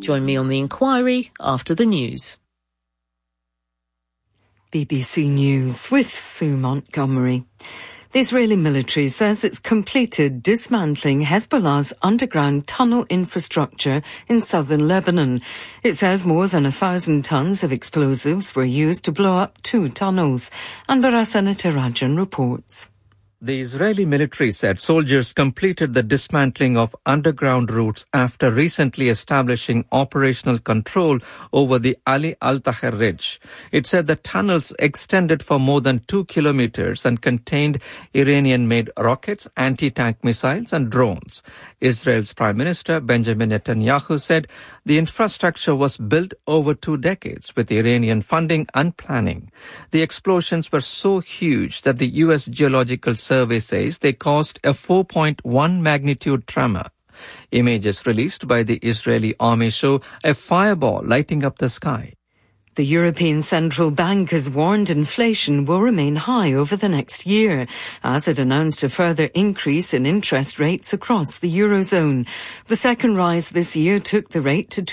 Join me on the inquiry after the news. BBC News with Sue Montgomery. The Israeli military says it's completed dismantling Hezbollah's underground tunnel infrastructure in southern Lebanon. It says more than 1,000 tons of explosives were used to blow up 2 tunnels. Anbar Sanatarajan reports. The Israeli military said soldiers completed the dismantling of underground routes after recently establishing operational control over the Ali Al-Tahir Ridge. It said the tunnels extended for more than 2 kilometers and contained Iranian-made rockets, anti-tank missiles and drones. Israel's Prime Minister Benjamin Netanyahu said the infrastructure was built over 2 decades with Iranian funding and planning. The explosions were so huge that the U.S. Geological Survey says they caused a 4.1 magnitude tremor. Images released by the Israeli army show a fireball lighting up the sky. The European Central Bank has warned inflation will remain high over the next year, as it announced a further increase in interest rates across the Eurozone. The second rise this year took the rate to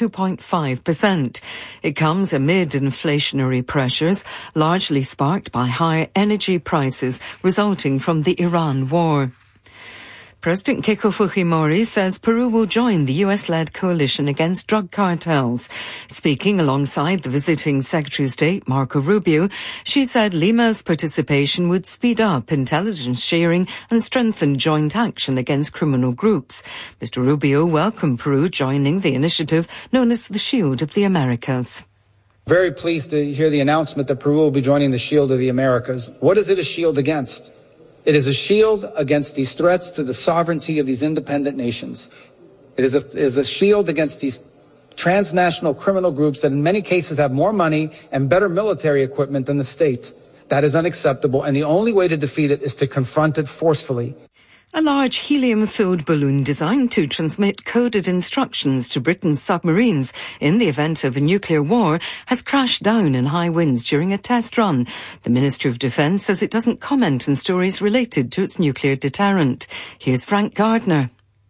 2.5%. It comes amid inflationary pressures, largely sparked by higher energy prices resulting from the Iran war. President Keiko Fujimori says Peru will join the US-led coalition against drug cartels. Speaking alongside the visiting Secretary of State, Marco Rubio, she said Lima's participation would speed up intelligence sharing and strengthen joint action against criminal groups. Mr. Rubio welcomed Peru joining the initiative known as the Shield of the Americas. Very pleased to hear the announcement that Peru will be joining the Shield of the Americas. What is it a shield against? It is a shield against these threats to the sovereignty of these independent nations. It is a shield against these transnational criminal groups that in many cases have more money and better military equipment than the state. That is unacceptable, and the only way to defeat it is to confront it forcefully. A large helium-filled balloon designed to transmit coded instructions to Britain's submarines in the event of a nuclear war has crashed down in high winds during a test run. The Ministry of Defence says it doesn't comment on stories related to its nuclear deterrent. Here's Frank Gardner.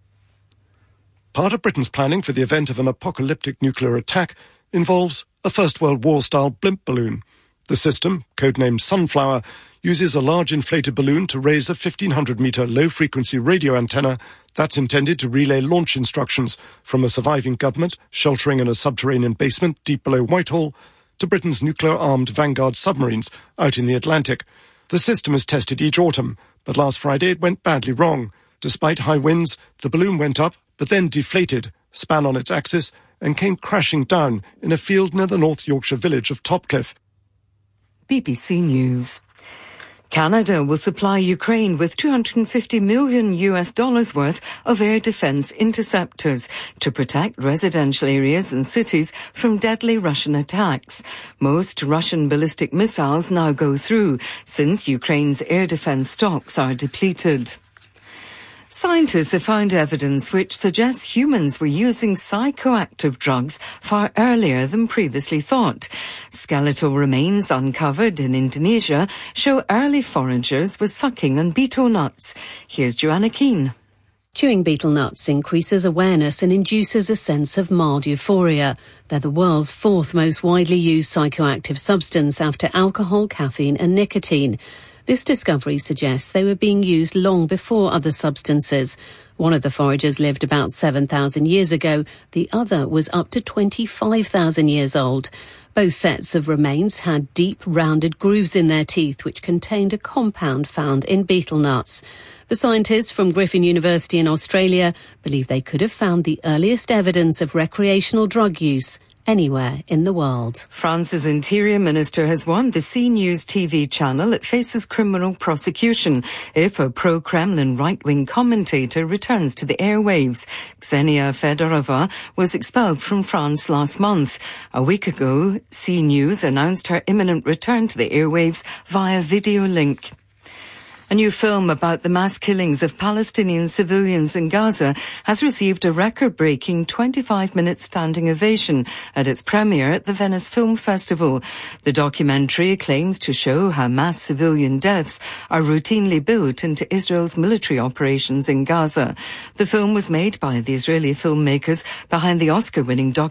Part of Britain's planning for the event of an apocalyptic nuclear attack involves a First World War-style blimp balloon. The system, codenamed Sunflower, uses a large inflated balloon to raise a 1,500-metre low-frequency radio antenna that's intended to relay launch instructions from a surviving government sheltering in a subterranean basement deep below Whitehall to Britain's nuclear-armed Vanguard submarines out in the Atlantic. The system is tested each autumn, but last Friday it went badly wrong. Despite high winds, the balloon went up, but then deflated, span on its axis, and came crashing down in a field near the North Yorkshire village of Topcliffe. BBC News. Canada will supply Ukraine with $250 million worth of air defense interceptors to protect residential areas and cities from deadly Russian attacks. Most Russian ballistic missiles now go through, since Ukraine's air defense stocks are depleted. Scientists have found evidence which suggests humans were using psychoactive drugs far earlier than previously thought. Skeletal remains uncovered in Indonesia show early foragers were sucking on betel nuts. Here's Joanna Keane. Chewing betel nuts increases awareness and induces a sense of mild euphoria. They're the world's 4th most widely used psychoactive substance after alcohol, caffeine and nicotine. This discovery suggests they were being used long before other substances. One of the foragers lived about 7,000 years ago. The other was up to 25,000 years old. Both sets of remains had deep, rounded grooves in their teeth, which contained a compound found in betel nuts. The scientists from Griffin University in Australia believe they could have found the earliest evidence of recreational drug use anywhere in the world. France's Interior Minister has warned the CNews TV channel it faces criminal prosecution if a pro-Kremlin right-wing commentator returns to the airwaves. Ksenia Fedorova was expelled from France last month. A week ago, CNews announced her imminent return to the airwaves via video link. A new film about the mass killings of Palestinian civilians in Gaza has received a record-breaking 25-minute standing ovation at its premiere at the Venice Film Festival. The documentary claims to show how mass civilian deaths are routinely built into Israel's military operations in Gaza. The film was made by the Israeli filmmakers behind the Oscar-winning documentary